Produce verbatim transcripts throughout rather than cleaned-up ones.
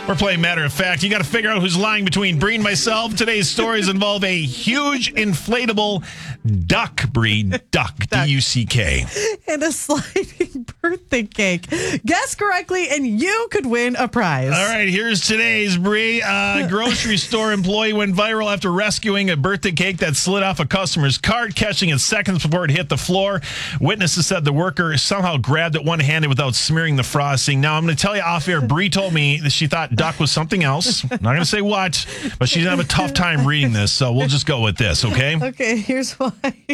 We're playing Matter of Fact. You got to figure out who's lying between Bree and myself. Today's stories involve a huge inflatable duck, Bree. Duck, D U C K. And a sliding birthday cake. Guess correctly, and you could win a prize. All right, here's today's, Bree. A grocery store employee went viral after rescuing a birthday cake that slid off a customer's cart, catching it seconds before it hit the floor. Witnesses said the worker somehow grabbed it one-handed without smearing the frosting. Now, I'm going to tell you off air, Bree told me that she thought duck was something else. I'm not going to say what, but she's going to have a tough time reading this, so we'll just go with this, okay? Okay, here's why.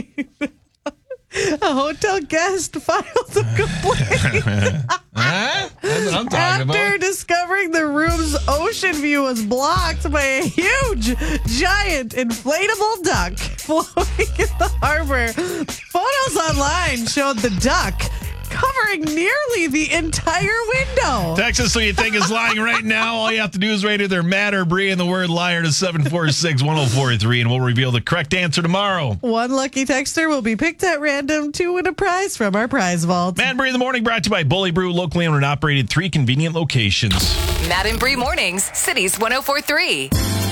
A hotel guest filed a complaint. Huh? That's what I'm talking After about. discovering the room's ocean view was blocked by a huge, giant, inflatable duck floating in the harbor. Photos online showed the duck covering nearly the entire window. Text us who you think is lying right now. All you have to do is write either Matt or Bree and the word liar to seven four six, one oh four three, and we'll reveal the correct answer tomorrow. One lucky texter will be picked at random to win a prize from our prize vault. Matt and Bree in the morning brought to you by Bully Brew, locally owned and operated, three convenient locations. Matt and Bree mornings, Cities one oh four three.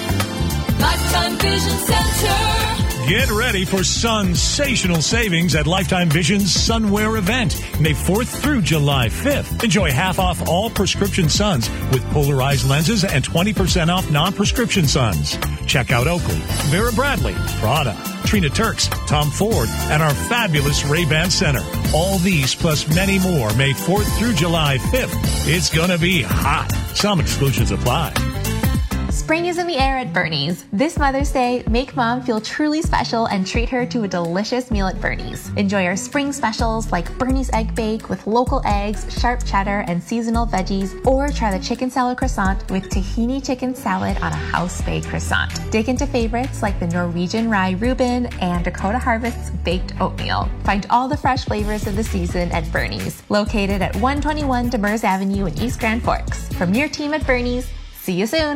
Lifetime Vision Center. Get ready for sensational savings at Lifetime Vision's Sunwear event, May fourth through July fifth. Enjoy half off all prescription suns with polarized lenses and twenty percent off non-prescription suns. Check out Oakley, Vera Bradley, Prada, Trina Turks, Tom Ford, and our fabulous Ray-Ban Center. All these plus many more, May fourth through July fifth. It's going to be hot. Some exclusions apply. Spring is in the air at Bernie's. This Mother's Day, make Mom feel truly special and treat her to a delicious meal at Bernie's. Enjoy our spring specials like Bernie's Egg Bake with local eggs, sharp cheddar, and seasonal veggies, or try the chicken salad croissant with tahini chicken salad on a house-baked croissant. Dig into favorites like the Norwegian Rye Reuben and Dakota Harvest's Baked Oatmeal. Find all the fresh flavors of the season at Bernie's, located at one twenty-one Demers Avenue in East Grand Forks. From your team at Bernie's, see you soon.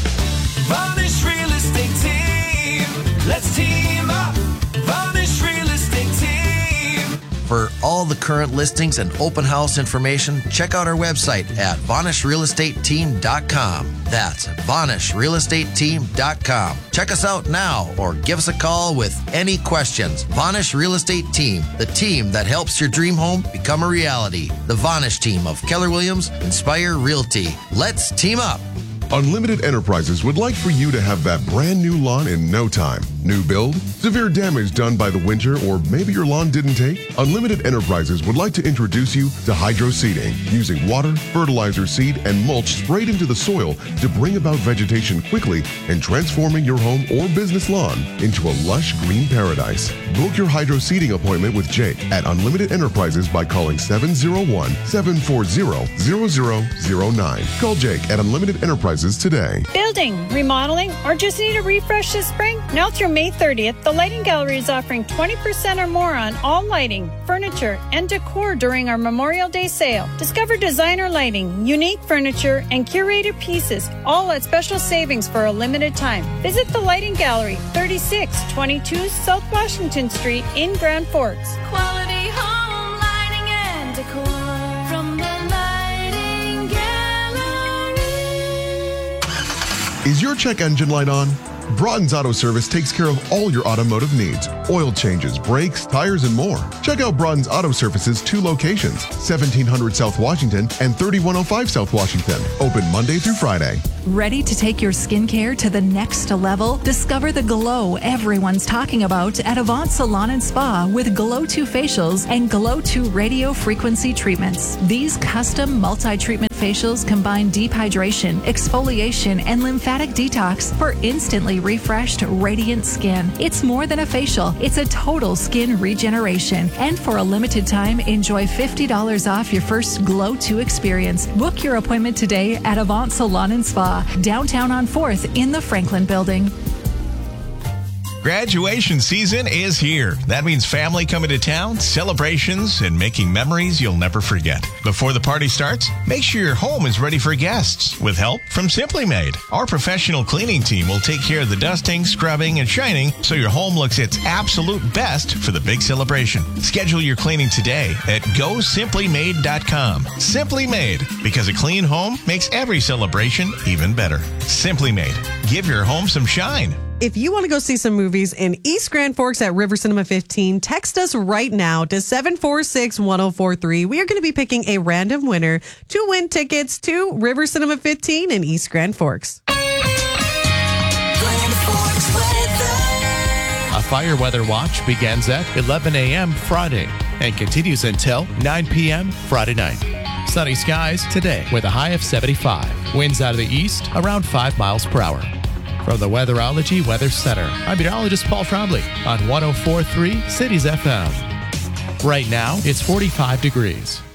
Vanish Real Estate Team. Let's team up. Vanish Real Estate Team. For all the current listings and open house information, check out our website at vanish real estate team dot com. That's vanish real estate team dot com. Check us out now or give us a call with any questions. Vanish Real Estate Team, the team that helps your dream home become a reality. The Vanish team of Keller Williams, Inspire Realty. Let's team up. Unlimited Enterprises would like for you to have that brand new lawn in no time. New build? Severe damage done by the winter, or maybe your lawn didn't take? Unlimited Enterprises would like to introduce you to hydro seeding, using water, fertilizer, seed, and mulch sprayed into the soil to bring about vegetation quickly and transforming your home or business lawn into a lush green paradise. Book your hydro seeding appointment with Jake at Unlimited Enterprises by calling seven oh one, seven four zero, zero zero zero nine. Call Jake at Unlimited Enterprises today. Building, remodeling, or just need a refresh this spring? Now through May thirtieth, the Lighting Gallery is offering twenty percent or more on all lighting, furniture, and decor during our Memorial Day sale. Discover designer lighting, unique furniture, and curated pieces, all at special savings for a limited time. Visit the Lighting Gallery, thirty-six twenty-two South Washington Street in Grand Forks. Quality home lighting and decor from the Lighting Gallery. Is your check engine light on? Broughton's Auto Service takes care of all your automotive needs. Oil changes, brakes, tires, and more. Check out Broughton's Auto Service's two locations, seventeen hundred South Washington and thirty-one oh five South Washington. Open Monday through Friday. Ready to take your skincare to the next level? Discover the glow everyone's talking about at Avant Salon and Spa with Glow two facials and Glow two radio frequency treatments. These custom multi-treatment facials combine deep hydration, exfoliation, and lymphatic detox for instantly refreshed, radiant skin. It's more than a facial. It's a total skin regeneration. And for a limited time, enjoy fifty dollars off your first Glow two experience. Book your appointment today at Avant Salon and Spa, downtown on fourth in the Franklin Building. Graduation season is here. That means family coming to town, celebrations, and making memories you'll never forget. Before the party starts, make sure your home is ready for guests with help from Simply Made. Our professional cleaning team will take care of the dusting, scrubbing, and shining so your home looks its absolute best for the big celebration. Schedule your cleaning today at go simply made dot com. Simply Made, because a clean home makes every celebration even better. Simply Made. Give your home some shine. If you want to go see some movies in East Grand Forks at River Cinema fifteen, text us right now to seven four six, one oh four three. We are going to be picking a random winner to win tickets to River Cinema fifteen in East Grand Forks. A fire weather watch begins at eleven a.m. Friday and continues until nine p.m. Friday night. Sunny skies today with a high of seventy-five. Winds out of the east around five miles per hour. From the Weatherology Weather Center, I'm meteorologist Paul Trombley on one oh four point three Cities F M. Right now, it's forty-five degrees.